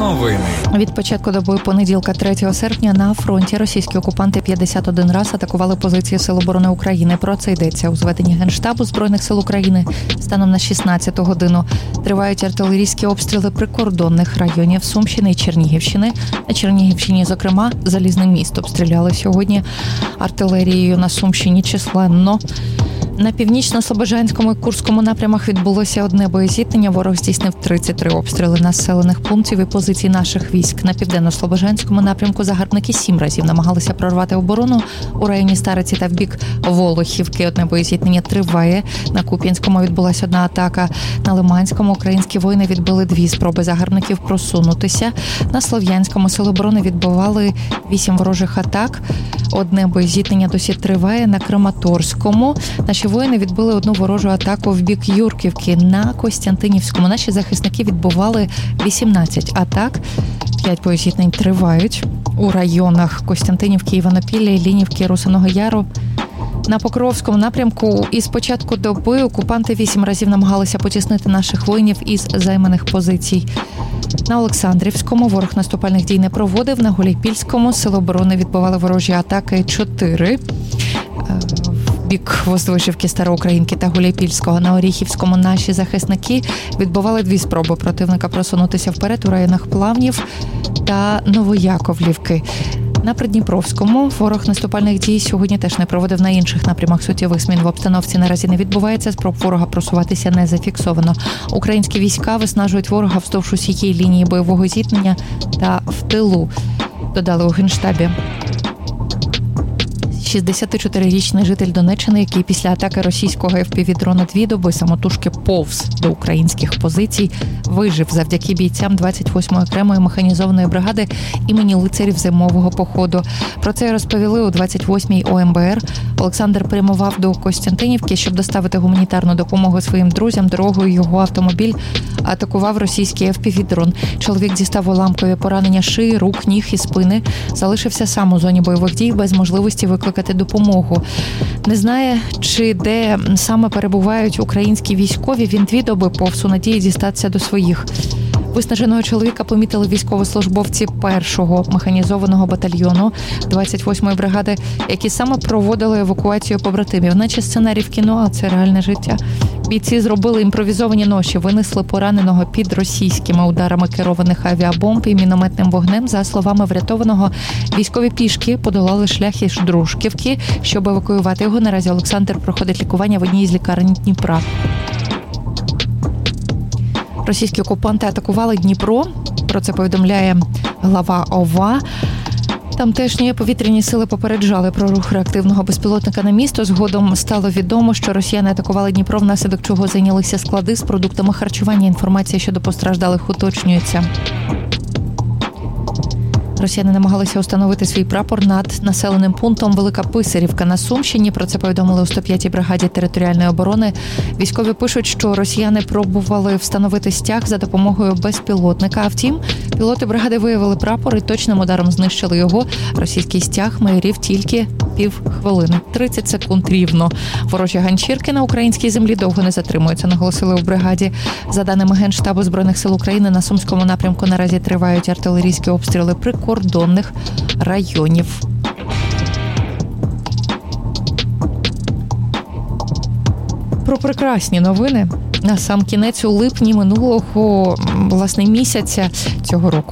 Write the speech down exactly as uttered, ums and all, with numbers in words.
Новини. Від початку доби понеділка, третього серпня, на фронті російські окупанти п'ятдесят один раз атакували позиції Сил оборони України. Про це йдеться у зведенні Генштабу Збройних сил України. Станом на шістнадцяту годину тривають артилерійські обстріли прикордонних районів Сумщини і Чернігівщини. На Чернігівщині, зокрема, Залізне місто обстріляли сьогодні артилерією. На Сумщині численно. На північно-слобожанському і Курському напрямах відбулося одне боєзіткнення. Ворог здійснив тридцять три обстріли населених пунктів і позицій наших військ. На південно-слобожанському напрямку загарбники сім разів намагалися прорвати оборону у районі Стариці та в бік Волохівки. Одне боєзіткнення триває. На Куп'янському відбулася одна атака. На Лиманському українські воїни відбили дві спроби загарбників просунутися. На Слов'янському сили оборони відбивали вісім ворожих атак. Одне боєзіткнення досі триває. На Краматорському наші воїни відбили одну ворожу атаку в бік Юрківки. На Костянтинівському наші захисники відбивали вісімнадцять атак. П'ять боєзіткнень тривають у районах Костянтинівки, Іванопілля, Іллінівки, Русиного Яру. На Покровському напрямку із початку доби окупанти вісім разів намагалися потіснити наших воїнів із займаних позицій. На Олександрівському ворог наступальних дій не проводив. На Гуляйпільському сили оборони відбивали ворожі атаки чотири. В бік Воздвижівки, Староукраїнки та Гуляйпільського. На Оріхівському наші захисники відбивали дві спроби противника просунутися вперед у районах Плавнів та Новояковлівки. На Придніпровському ворог наступальних дій сьогодні теж не проводив. На інших напрямах суттєвих змін в обстановці наразі не відбувається. Спроб ворога просуватися не зафіксовано. Українські війська виснажують ворога вздовж усієї лінії бойового зіткнення та в тилу, додали у Генштабі. шістдесятичотирирічний житель Донеччини, який після атаки російського еф пі ві-дрона дві доби самотужки повз до українських позицій, вижив завдяки бійцям двадцять восьмої окремої механізованої бригади імені лицарів зимового походу. Про це розповіли у двадцять восьмій о ем бе ер. Олександр прямував до Костянтинівки, щоб доставити гуманітарну допомогу своїм друзям. Дорогою його автомобіль атакував російський еф пі ві-дрон. Чоловік дістав уламкові поранення шиї, рук, ніг і спини. Залишився сам у зоні бойових дій без можливості викликати допомогу. Не знає, чи де саме перебувають українські військові. Він дві доби повз у надії дістатися до своїх. Виснаженого чоловіка помітили військовослужбовці першого механізованого батальйону двадцять восьмої бригади, які саме проводили евакуацію побратимів. Наче сценарій в кіно, а це реальне життя. Бійці зробили імпровізовані ноші, винесли пораненого під російськими ударами керованих авіабомб і мінометним вогнем. За словами врятованого, військові пішки подолали шлях із Дружківки, щоб евакуювати його. Наразі Олександр проходить лікування в одній із лікарень Дніпра. Російські окупанти атакували Дніпро. Про це повідомляє глава ОВА. Тамтешні повітряні сили попереджали про рух реактивного безпілотника на місто. Згодом стало відомо, що росіяни атакували Дніпро, внаслідок чого зайнялися склади з продуктами харчування. Інформація щодо постраждалих уточнюється. Росіяни намагалися установити свій прапор над населеним пунктом Велика Писарівка на Сумщині. Про це повідомили у сто п'ятій бригаді територіальної оборони. Військові пишуть, що росіяни пробували встановити стяг за допомогою безпілотника. А втім, пілоти бригади виявили прапор і точним ударом знищили його. Російський стяг майорів тільки півхвилини. тридцять секунд рівно. Ворожі ганчірки на українській землі довго не затримуються, наголосили у бригаді. За даними Генштабу Збройних сил України, на Сумському напрямку наразі тривають артилерійські обстріли прикордонних районів. Про прекрасні новини. На сам кінець у липні минулого, власне, місяця цього року